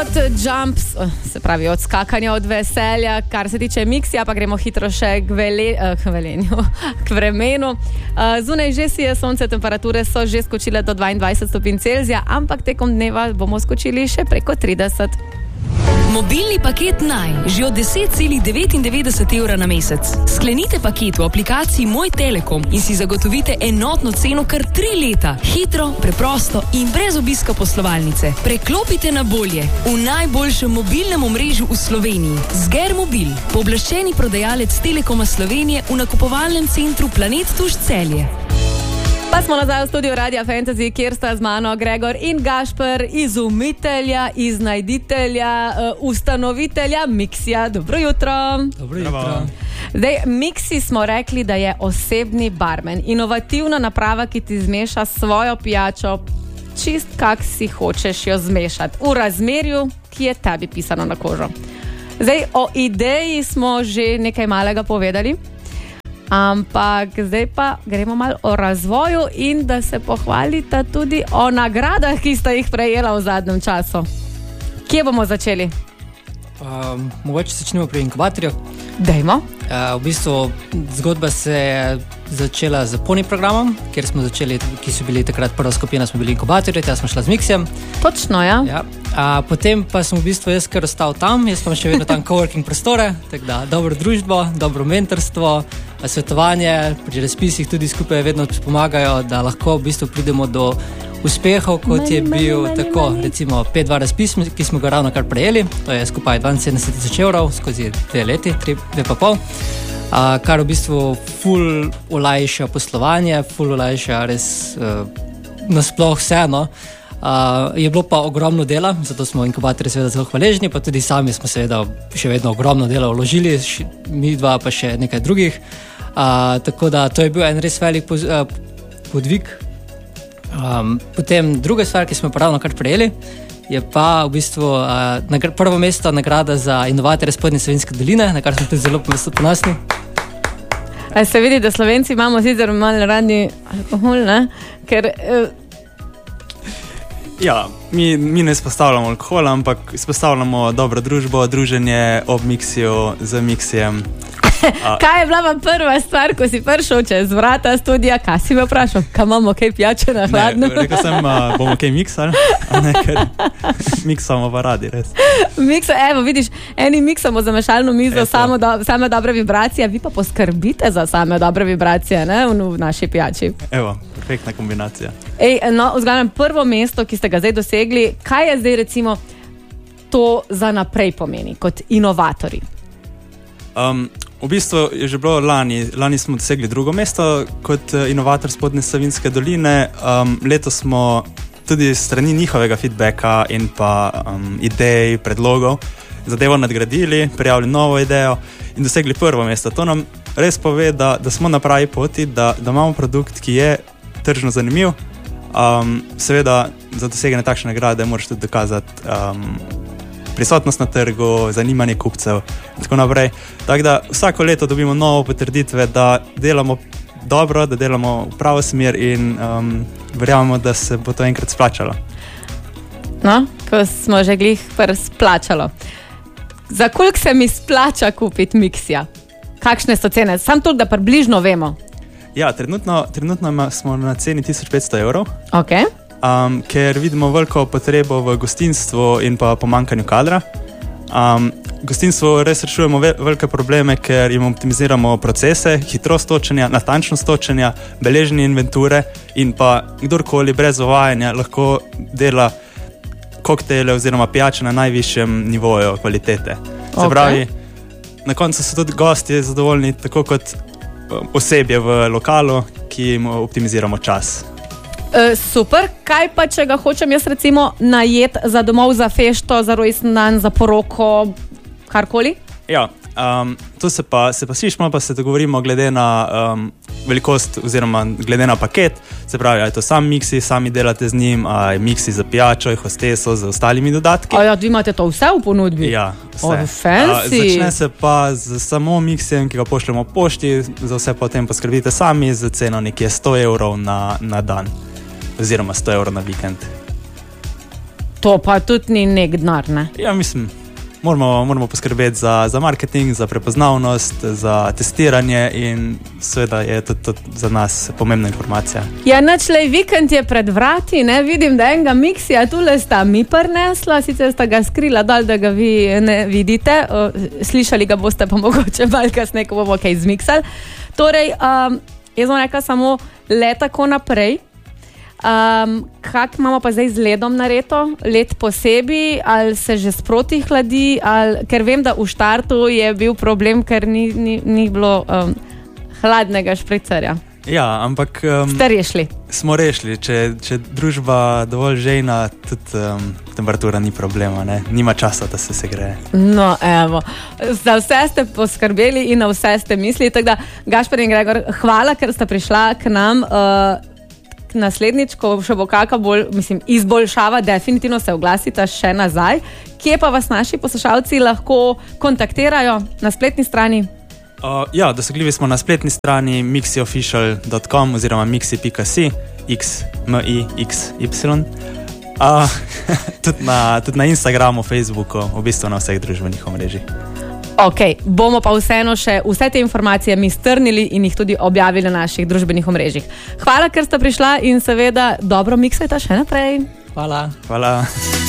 Od jumps, se pravi od skakanja, od veselja, kar se tiče miksija, pa gremo hitro še k vremenu. Zunaj že sije sonce, temperature so že skočile do 22 stopinj Celzija, ampak tekom dneva bomo skočili še preko 30. Mobilni paket Naj, že od 10,99 evra na mesec. Sklenite paket v aplikaciji Moj Telekom in si zagotovite enotno ceno kar 3 leta. Hitro, preprosto in brez obiska poslovalnice. Preklopite na bolje v najboljšem mobilnem omrežju v Sloveniji. Zger Mobil, pooblaščeni prodajalec Telekoma Slovenije v nakupovalnem centru Planet Tuš Celje. Pa smo nazaj v studiu Radia Fantasy, kjer sta z mano Gregor in Gašper, izumitelja, iznajditelja, ustanovitelja Miksija. Dobro jutro. Dobro jutro. Zdaj, Miksi smo rekli, da je osebni barmen. Inovativna naprava, ki ti zmeša svojo pijačo, čist kak si hočeš jo zmešati. V razmerju, ki je tebi pisano na kožo. Zdaj, o ideji smo že nekaj malega povedali. Ampak zdaj pa gremo malo o razvoju in da se pohvalite tudi o nagradah, ki sta jih prejela v zadnjem času. Kje bomo začeli? Mogoče začnemo pri inkubatorju. Dajmo. V bistvu zgodba se je začela z Pony programom, kjer smo začeli, ki so bili takrat prva skupina, smo bili inkubatorji, tja smo šla z Miksijem. Točno, ja. Potem pa sem v bistvu jaz kar ostal tam, jaz pa še vedno tam coworking prostore, tako da dobro družbo, dobro mentorstvo, svetovanje, pri razpisih tudi skupaj vedno pomagajo, da lahko v bistvu pridemo do uspehov, kot je bil tako, recimo 5-2 razpis, ki smo ga ravno kar prejeli, to je skupaj 72,000 evrov skozi 2 leti, 2,5, kar v bistvu ful olajša poslovanje, ful olajša res nasploh vseeno. Je bilo pa ogromno dela, zato smo inkubatorji seveda zelo hvaležni, pa tudi sami smo seveda še vedno ogromno dela vložili, mi dva pa še nekaj drugih, tako da to je bil en res velik podvig. Potem druga stvar, ki smo pa ravno kar prejeli, je pa v bistvu prvo mesto nagrada za inovatorje Spodnje Savinjske doline, na kar smo tudi zelo ponosni. Se vidi, da Slovenci imamo sicer malo radi alkohol, ne? Ker ja, mi ne izpostavljamo alkohola, ampak izpostavljamo dobro družbo, druženje ob Miksiju z Miksijem. Kaj je bila vam prva stvar, ko si prišel čez vrata studija? Kaj si me vprašal? Kaj imamo, kaj pijače na hladno? Ne, rekel sem, bomo kaj miksali, ker miksamo pa radi, res. Evo, vidiš, eni miksamo za mešalno mizo, same dobre vibracije, vi pa poskrbite za same dobre vibracije, ne, v naši pijači. Evo, perfektna kombinacija. Vzglavnem, prvo mesto, ki ste ga zdaj dosegli, kaj je zdaj recimo to za naprej pomeni, kot inovatorji? V bistvu je že bilo lani smo dosegli drugo mesto kot inovator Spodnje Savinjske doline. Letos smo tudi strani njihovega feedbacka in pa idej, predlogov zadevo nadgradili, prijavili novo idejo in dosegli prvo mesto. To nam res pove, da smo na pravi poti, da imamo produkt, ki je tržno zanimiv. Seveda za doseganje takšne nagrade moraš tudi dokazati prisotnost na trgu, zanimanje kupcev in tako naprej. Tako da vsako leto dobimo novo potrditve, da delamo dobro, da delamo v pravo smer in verjamemo, da se bo to enkrat splačalo. No, ko smo že glih splačalo. Za koliko se mi splača kupiti Miksija? Kakšne so cene? Sam to, da približno vemo. Ja, trenutno smo na ceni 1500 evrov. Ok. Ker vidimo veliko potrebo v gostinstvu in pa pomanjkanju kadra. Gostinstvu res rešujemo velike probleme, ker jim optimiziramo procese, hitrost točenja, natančnost točenja, beleženje inventure in pa kdorkoli brez uvajanja lahko dela koktejle oziroma pijače na najvišjem nivoju kvalitete. Se pravi, na koncu so tudi gostje zadovoljni, tako kot osebje v lokalu, ki jim optimiziramo čas. Super, kaj pa, če ga hočem jaz recimo najet za domov, za fešto, za rojstni dan, za poroko, karkoli? Ja, to se pa slišimo, pa se dogovorimo glede na velikost oziroma glede na paket, se pravi, je to sam Miksi, sami delate z njim, je Miksi za pijačo, hosteso, z ostalimi dodatki. Vi imate to vse v ponudbi? Ja, vse. Fancy. Začne se pa z samo Miksijem, ki ga pošljemo pošti, za vse potem poskrbite sami, za ceno nekje 100 evrov na dan. Oziroma 100 evrov na vikend. To pa tudi ni nek denar, ne? Ja, mislim, moramo poskrbeti za marketing, za prepoznavnost, za testiranje in seveda je to za nas pomembna informacija. Ja, načlej vikend je pred vrati, ne? Vidim, da enega miksija tule sta mi prinesla, sicer sta ga skrila dol, da ga vi ne vidite, slišali ga boste pa mogoče malo kasneje, ko bomo kaj zmiksali. Torej, jaz bom rekla samo le tako naprej. Kak imamo pa zdaj z ledom nareto? Led posebej, ali se že sproti hladi, ker vem, da v štartu je bil problem, ker ni bilo hladnega špricerja. Ja, ampak ste rešili? Smo rešili, če družba dovolj žejna, tudi temperatura ni problema, ne? Nima časa, da se segreje. No, evo, za vse ste poskrbeli in na vse ste mislili, tako da Gašper in Gregor, hvala, ker ste prišla k nam. Naslednjič, ko še bo kakšna izboljšava, definitivno se oglasite še nazaj. Kje pa vas naši poslušalci lahko kontaktirajo? Na spletni strani? Ja, dosegljivi smo na spletni strani mixiofficial.com oziroma mixi.si, xmixy. Tudi na Instagramu, Facebooku, v bistvu na vseh družbenih omrežjih. Ok, bomo pa vseeno še vse te informacije mi strnili in jih tudi objavili na naših družbenih omrežjih. Hvala, ker ste prišla in seveda dobro miksajte še naprej. Hvala. Hvala.